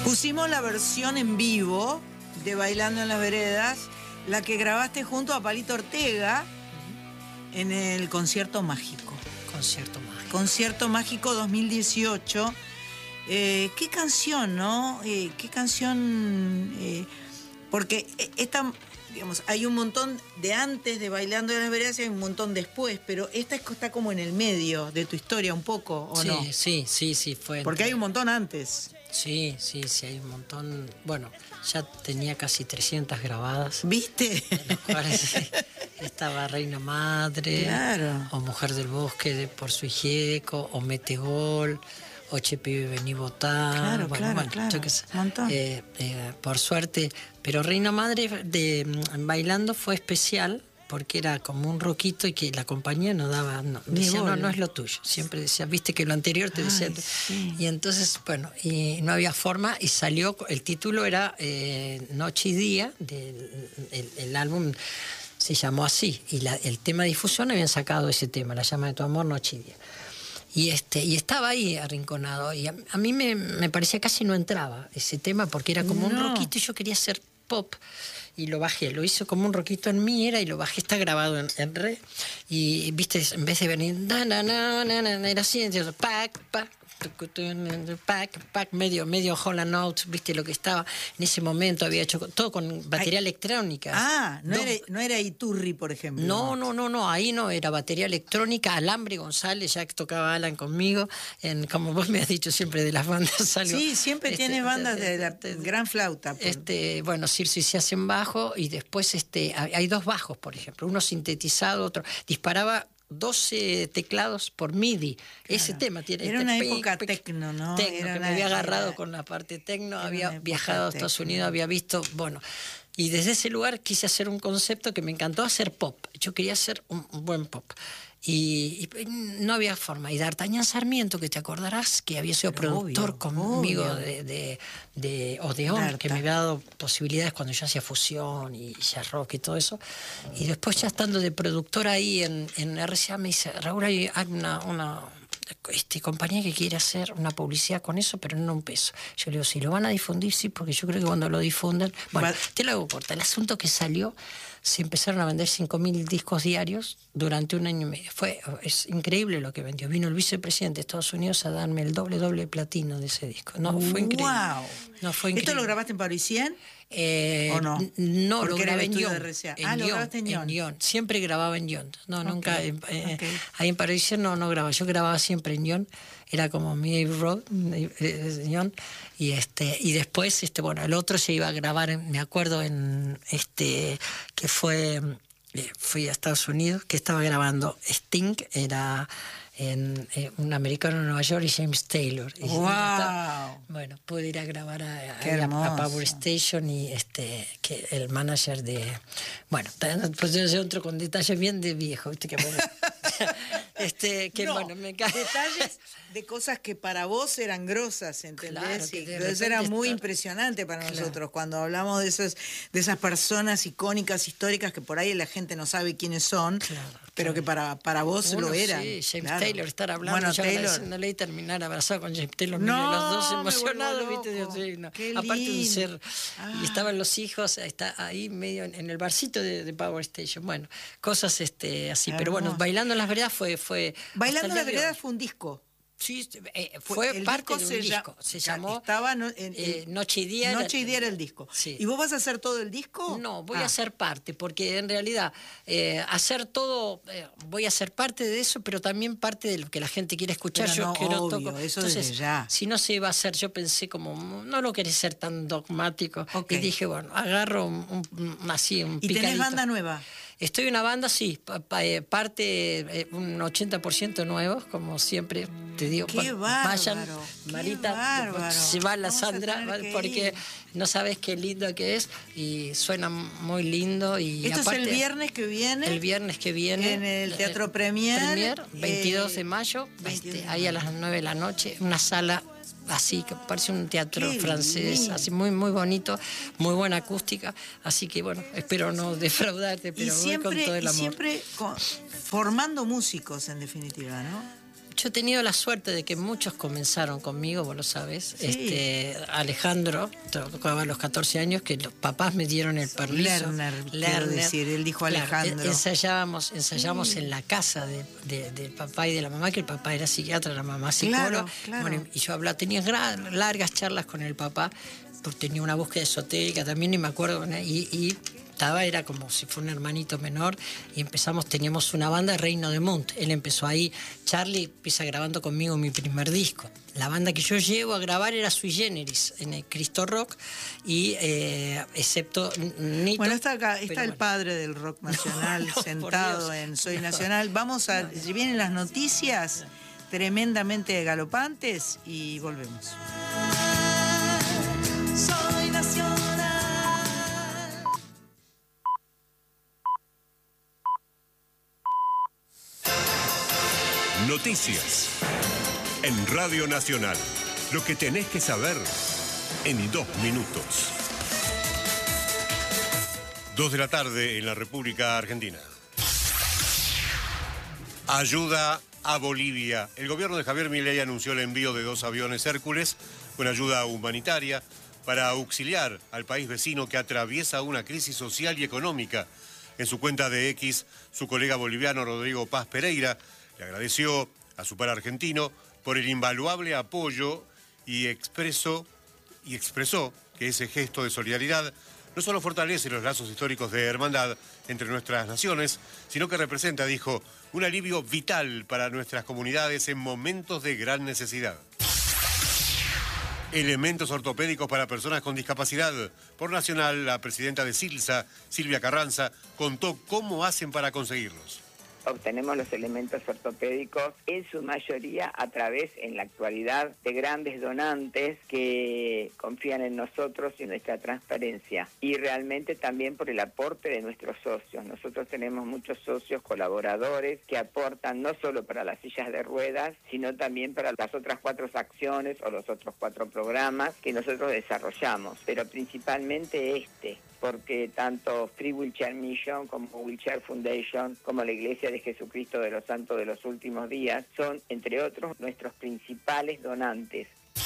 Pusimos la versión en vivo de Bailando en las Veredas, la que grabaste junto a Palito Ortega en el Concierto Mágico. Concierto Mágico. Concierto Mágico 2018. Qué canción, ¿no? Qué canción... porque esta, digamos, hay un montón de antes de Bailando en las Veredas y hay un montón después, pero esta está como en el medio de tu historia un poco, ¿o no? Sí, fue. Porque hay un montón antes. Sí, hay un montón. Bueno, ya tenía casi 300 grabadas. ¿Viste? En los cuales estaba Reina Madre, claro, o Mujer del Bosque de Por su Hijieco, o Metegol, o Che Pibe Vení Votar. Claro, yo qué sé. Un montón. Por suerte. Pero Reina Madre de Bailando fue especial, porque era como un roquito y que la compañía no daba, decía, no es lo tuyo. Siempre decía, viste que lo anterior te decía. Sí. Y entonces, bueno, y no había forma, y salió, el título era Noche y Día, el álbum se llamó así, y el tema de difusión habían sacado ese tema, La Llama de tu Amor, Noche y Día. Y estaba ahí arrinconado, y a mí me parecía casi no entraba ese tema, porque era como un roquito y yo quería hacer pop. Y lo bajé, lo hizo como un roquito en mi y lo bajé, está grabado en re. Y viste, en vez de venir, era así, entonces, medio Holland Notes, viste lo que estaba en ese momento, había hecho todo con batería electrónica. No era Iturri, por ejemplo. No, ahí no, era batería electrónica, Alambre González, ya que tocaba Alan conmigo, como vos me has dicho siempre de las bandas algo. Sí, siempre tienes bandas de la gran flauta. Bueno, Circe y se hacen bajo, y después hay dos bajos, por ejemplo, uno sintetizado, otro disparaba 12 teclados por MIDI. Claro. Ese tema tiene. Era una época tecno, ¿no? Que me había agarrado con la parte tecno, había viajado a Estados Unidos, había visto, bueno. Y desde ese lugar quise hacer un concepto que me encantó, hacer pop. Yo quería hacer un buen pop. Y no había forma. Y D'Artagnan Sarmiento, que te acordarás que había sido productor conmigo de Odeón, que me había dado posibilidades cuando yo hacía fusión y jazz rock y todo eso. Y después, ya estando de productor ahí en RCA, me dice, Raúl, hay una compañía que quiere hacer una publicidad con eso, pero no un peso. Yo le digo, si lo van a difundir, sí, porque yo creo que cuando lo difunden... Bueno, te lo hago corta. El asunto que salió, se empezaron a vender 5.000 discos diarios durante 1 año y medio. Es increíble lo que vendió. Vino el vicepresidente de Estados Unidos a darme el doble platino de ese disco. Fue increíble. ¡Wow! No, fue increíble. ¿Esto lo grabaste en Parisien? ¿O no? No, porque lo grabé en Lyon. Lo grabaste en Lyon. Siempre grababa en Lyon. Nunca. Ahí en Parisien no grababa. Yo grababa siempre en Lyon. Era como mi road, Lyon. Y después, bueno, el otro se iba a grabar, me acuerdo, que fui a Estados Unidos, que estaba grabando Sting, era un americano en Nueva York, y James Taylor. Y bueno, pude ir a grabar a Power Station, y que el manager de... Bueno, pues yo entro con detalles bien de viejo, ¿viste? Que bueno. Bueno, me encanta. Detalles de cosas que para vos eran grosas, ¿entendés? Claro, y entonces era muy impresionante para nosotros cuando hablamos de esas personas icónicas, históricas, que por ahí la gente no sabe quiénes son, pero que para vos lo eran. Sí, James Taylor, estar hablando, yo agradeciéndole y terminar abrazado con James Taylor, los dos emocionados, ¿viste? Aparte de un ser, y estaban los hijos, está ahí medio en el barcito de Power Station, bueno, cosas así, pero bueno, Bailando en las Veredas fue Bailando en las Veredas fue un disco. Sí, fue parte de un disco. Se llamó Noche y Día. Noche y Día era el disco. Sí. ¿Y vos vas a hacer todo el disco? No, voy a hacer parte, porque en realidad hacer todo, voy a ser parte de eso, pero también parte de lo que la gente quiere escuchar. Pero yo quiero tocar. Eso. Entonces, desde ya. Si no se iba a hacer, yo pensé como, no lo querés ser tan dogmático. Y dije, bueno, agarro un picadito. ¿Y tenés banda nueva? Estoy en una banda, sí, parte un 80% nuevos, como siempre te digo. ¡Qué vayan, bárbaro! Marita, se va la Sandra, porque no sabes qué lindo que es, y suena muy lindo. Y ¿Esto aparte, es el viernes que viene? El viernes que viene. En el Teatro Premier. 22 de mayo, ahí a las 9 de la noche, una sala así que parece un teatro francés, así muy muy bonito, muy buena acústica, así que bueno, espero no defraudarte, pero voy con todo el amor. Y siempre formando músicos, en definitiva, ¿no? Yo he tenido la suerte de que muchos comenzaron conmigo, vos lo sabés. Sí. Alejandro tocaba a los 14 años, que los papás me dieron el permiso. Quiero decir, él dijo Alejandro. Ensayábamos en la casa del papá y de la mamá, que el papá era psiquiatra, la mamá psicóloga. Claro. Bueno, y yo tenía largas charlas con el papá, porque tenía una búsqueda esotérica también, y me acuerdo, era como si fuera un hermanito menor, y teníamos una banda, Reino de Munt. Él empezó ahí, Charlie empieza grabando conmigo mi primer disco. La banda que yo llevo a grabar era Sui Generis, en el Cristo Rock, y excepto Nito. Bueno, está acá, está el padre del rock nacional sentado en Soy Nacional. Si vienen las noticias tremendamente galopantes y volvemos. Soy Nacional. Noticias en Radio Nacional. Lo que tenés que saber en 2 minutos. 2 de la tarde en la República Argentina. Ayuda a Bolivia. El gobierno de Javier Milei anunció el envío de 2 aviones Hércules con ayuda humanitaria para auxiliar al país vecino que atraviesa una crisis social y económica. En su cuenta de X, su colega boliviano Rodrigo Paz Pereira le agradeció a su par argentino por el invaluable apoyo y expresó que ese gesto de solidaridad no solo fortalece los lazos históricos de hermandad entre nuestras naciones, sino que representa, dijo, un alivio vital para nuestras comunidades en momentos de gran necesidad. Elementos ortopédicos para personas con discapacidad. Por Nacional, la presidenta de SILSA, Silvia Carranza, contó cómo hacen para conseguirlos. Obtenemos los elementos ortopédicos en su mayoría a través, en la actualidad, de grandes donantes que confían en nosotros y en nuestra transparencia. Y realmente también por el aporte de nuestros socios. Nosotros tenemos muchos socios colaboradores que aportan no solo para las sillas de ruedas, sino también para las otras 4 acciones o los otros 4 programas que nosotros desarrollamos. Pero principalmente porque tanto Free Wheelchair Mission como Wheelchair Foundation, como la Iglesia de Jesucristo de los Santos de los Últimos Días, son, entre otros, nuestros principales donantes.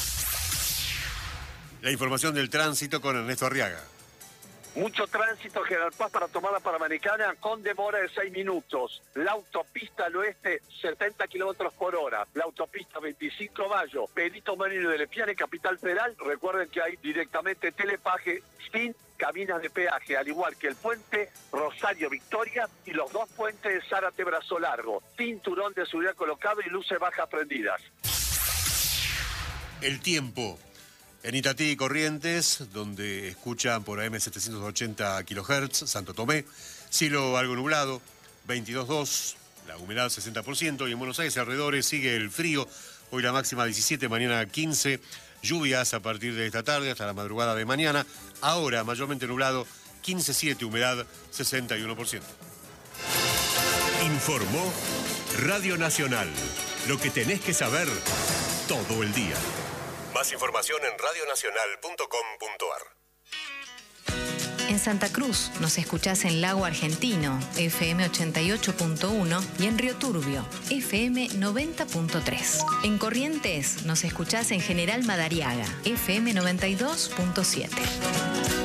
La información del tránsito con Ernesto Arriaga. Mucho tránsito, General Paz, para tomar la Panamericana con demora de 6 minutos. La autopista al oeste, 70 kilómetros por hora. La autopista 25 de Mayo, Benito Merino de Lepiane, Capital Federal. Recuerden que hay directamente telepaje sin cabinas de peaje, al igual que el puente Rosario Victoria y los 2 puentes de Zárate Brazo Largo. Cinturón de seguridad colocado y luces bajas prendidas. El tiempo. En Itatí y Corrientes, donde escuchan por AM 780 kHz, Santo Tomé, cielo algo nublado, 22,2, la humedad 60%, y en Buenos Aires alrededores sigue el frío, hoy la máxima 17, mañana 15, lluvias a partir de esta tarde hasta la madrugada de mañana, ahora mayormente nublado, 15,7, humedad 61%. Informó Radio Nacional, lo que tenés que saber todo el día. Más información en radionacional.com.ar. En Santa Cruz nos escuchás en Lago Argentino, FM 88.1, y en Río Turbio, FM 90.3. En Corrientes nos escuchás en General Madariaga, FM 92.7.